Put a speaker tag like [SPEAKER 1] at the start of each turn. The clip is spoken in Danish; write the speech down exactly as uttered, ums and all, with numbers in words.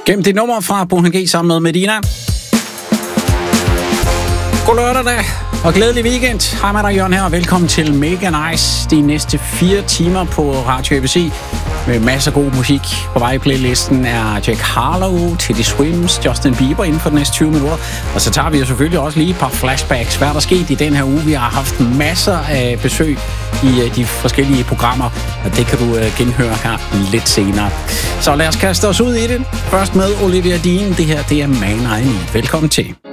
[SPEAKER 1] Gennem dit nummer fra Bruno G sammen med Medina. God lørdag da, og glædelig weekend. Hej med dig, Jørgen her, og velkommen til Mega Nice. De næste fire timer på Radio A B C med masser af god musik. På vej i playlisten er Jack Harlow, Teddy Swims, Justin Bieber inden for de næste tyve minutter. Og så tager vi jo selvfølgelig også lige et par flashbacks. Hvad er der sket i den her uge? Vi har haft masser af besøg i de forskellige programmer, og det kan du genhøre her lidt senere. Så lad os kaste os ud i det. Først med Olivia Dean. Det her, det er Man I Need. Velkommen til.